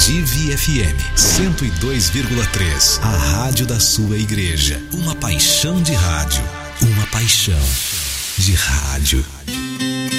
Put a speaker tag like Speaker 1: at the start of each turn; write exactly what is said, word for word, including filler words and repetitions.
Speaker 1: Divi F M cento e dois vírgula três, a rádio da sua igreja. Uma paixão de rádio, uma paixão de rádio.